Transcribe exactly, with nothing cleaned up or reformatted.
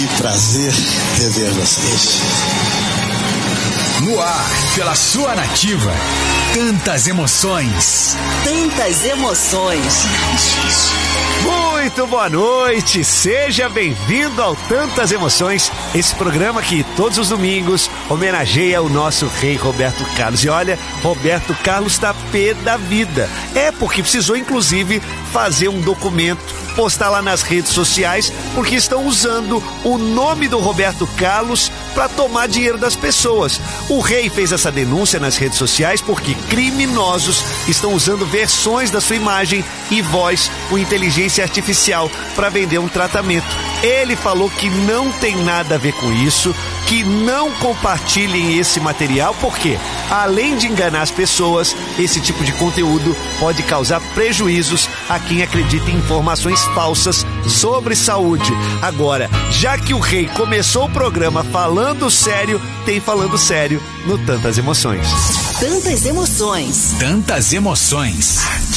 Que prazer rever vocês. No ar, pela sua nativa. Tantas emoções. Tantas emoções. Muito boa noite, seja bem-vindo ao Tantas Emoções, esse programa que todos os domingos homenageia o nosso rei Roberto Carlos. E olha, Roberto Carlos tá pé da vida. É porque precisou inclusive fazer um documento, postar lá nas redes sociais, porque estão usando o nome do Roberto Carlos para tomar dinheiro das pessoas. O rei fez essa denúncia nas redes sociais porque criminosos estão usando versões da sua imagem e voz com inteligência artificial para vender um tratamento. Ele falou que não tem nada a ver com isso, que não compartilhem esse material, porque, além de enganar as pessoas, esse tipo de conteúdo pode causar prejuízos a quem acredita em informações falsas sobre saúde. Agora, já que o rei começou o programa falando sério, tem Falando Sério no Tantas Emoções. Tantas emoções. Tantas emoções.